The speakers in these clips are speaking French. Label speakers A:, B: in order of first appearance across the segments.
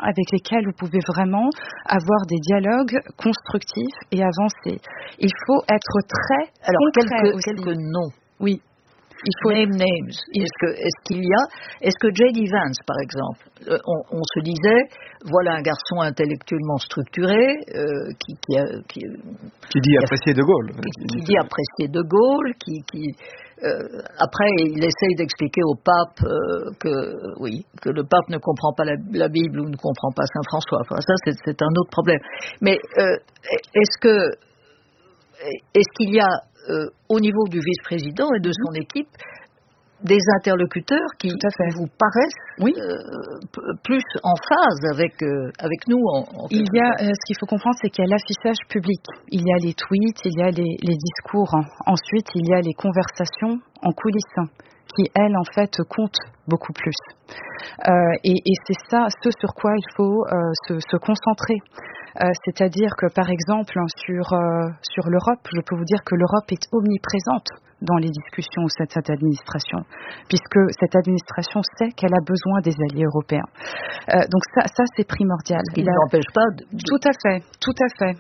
A: avec lesquels vous pouvez vraiment avoir des dialogues constructifs et avancer. Il faut être très concret aussi.
B: Quelques noms.
A: Oui.
B: Il faut names. Est-ce que J.D. Vance, par exemple, on se disait, voilà un garçon intellectuellement structuré qui
C: dit apprécier De Gaulle,
B: qui dit apprécier De Gaulle, après il essaye d'expliquer au pape que le pape ne comprend pas la Bible ou ne comprend pas Saint François. Enfin, ça c'est un autre problème. Mais est-ce qu'il y a au niveau du vice-président et de son équipe, des interlocuteurs qui vous paraissent plus en phase avec nous.
A: Ce qu'il faut comprendre, c'est qu'il y a l'affichage public. Il y a les tweets, il y a les discours. Ensuite, il y a les conversations en coulisses qui, elles, en fait, comptent beaucoup plus. Et c'est ça, ce sur quoi il faut se concentrer. C'est-à-dire que, par exemple, sur l'Europe, je peux vous dire que l'Europe est omniprésente dans les discussions au sein de cette administration, puisque cette administration sait qu'elle a besoin des alliés européens. Donc ça c'est primordial.
B: Ce qui n'empêche pas
A: tout à fait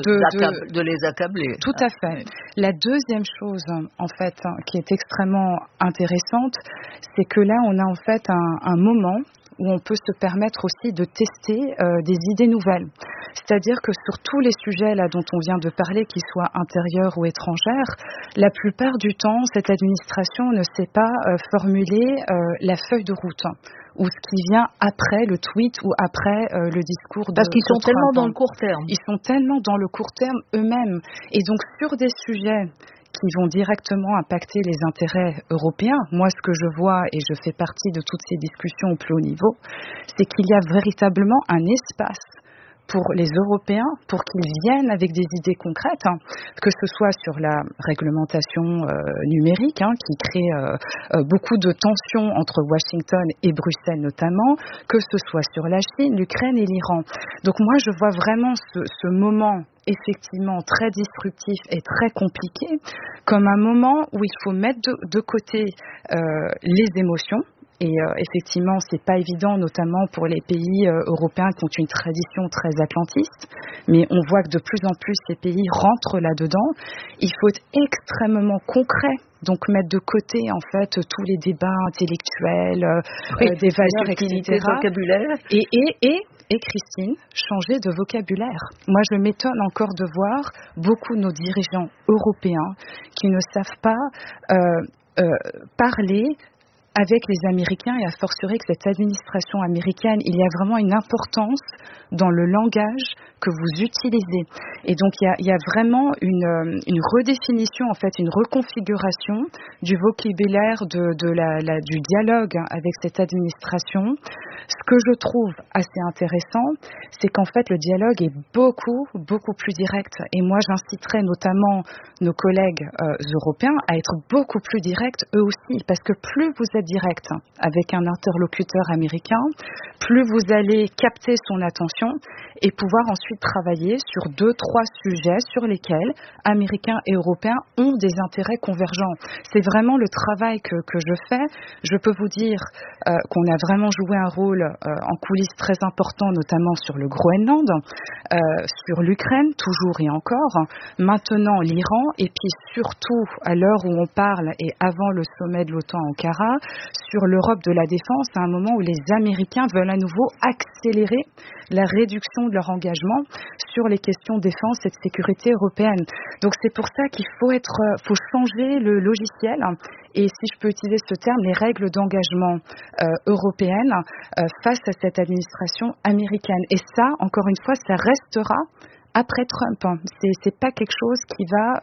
B: de les accabler.
A: Tout à fait. La deuxième chose, en fait, qui est extrêmement intéressante, c'est que là, on a en fait un moment où on peut se permettre aussi de tester des idées nouvelles. C'est-à-dire que sur tous les sujets là dont on vient de parler, qu'ils soient intérieurs ou étrangères, la plupart du temps, cette administration ne sait pas formuler la feuille de route ou ce qui vient après le tweet ou après le discours de Trump.
B: Parce qu'ils sont tellement dans le court terme.
A: Ils sont tellement dans le court terme eux-mêmes. Et donc sur des sujets qui vont directement impacter les intérêts européens. Moi, ce que je vois, et je fais partie de toutes ces discussions au plus haut niveau, c'est qu'il y a véritablement un espace pour les Européens, pour qu'ils viennent avec des idées concrètes, que ce soit sur la réglementation numérique, qui crée beaucoup de tensions entre Washington et Bruxelles notamment, que ce soit sur la Chine, l'Ukraine et l'Iran. Donc moi, je vois vraiment ce moment effectivement très disruptif et très compliqué comme un moment où il faut mettre de côté les émotions. Et effectivement, c'est pas évident, notamment pour les pays européens qui ont une tradition très atlantiste. Mais on voit que de plus en plus ces pays rentrent là-dedans. Il faut être extrêmement concret, donc mettre de côté en fait tous les débats intellectuels, des valeurs, etc.
B: Vocabulaire.
A: Et Christine, changer de vocabulaire. Moi, je m'étonne encore de voir beaucoup de nos dirigeants européens qui ne savent pas parler avec les Américains, et a fortiori que cette administration américaine, il y a vraiment une importance dans le langage que vous utilisez. Et donc, il y a vraiment une redéfinition, en fait, une reconfiguration du vocabulaire du dialogue avec cette administration. Ce que je trouve assez intéressant, c'est qu'en fait, le dialogue est beaucoup, beaucoup plus direct. Et moi, j'inciterai notamment nos collègues européens à être beaucoup plus directs eux aussi, parce que plus vous êtes direct avec un interlocuteur américain, plus vous allez capter son attention et pouvoir ensuite travailler sur 2-3 sujets sur lesquels Américains et Européens ont des intérêts convergents. C'est vraiment le travail que je fais. Je peux vous dire qu'on a vraiment joué un rôle en coulisses très important, notamment sur le Groenland, sur l'Ukraine, toujours et encore, maintenant l'Iran, et puis surtout, à l'heure où on parle et avant le sommet de l'OTAN à Ankara, sur l'Europe de la défense, à un moment où les Américains veulent à nouveau accélérer la réduction de leur engagement sur les questions de défense et de sécurité européenne. Donc c'est pour ça qu'il faut changer le logiciel et, si je peux utiliser ce terme, les règles d'engagement européennes face à cette administration américaine. Et ça, encore une fois, ça restera après Trump. C'est pas quelque chose qui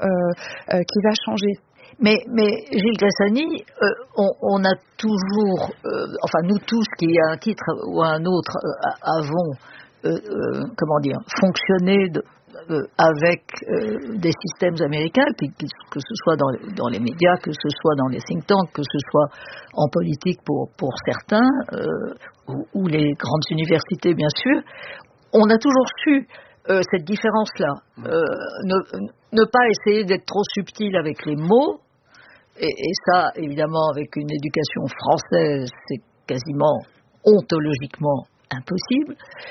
A: va changer.
B: Mais Gilles Gressani, on a toujours, enfin nous tous qui à un titre ou à un autre avons, fonctionné avec des systèmes américains, que ce soit dans les médias, que ce soit dans les think tanks, que ce soit en politique pour certains, ou les grandes universités bien sûr, on a toujours su cette différence-là. Ne pas essayer d'être trop subtil avec les mots, et ça, évidemment, avec une éducation française, c'est quasiment ontologiquement impossible.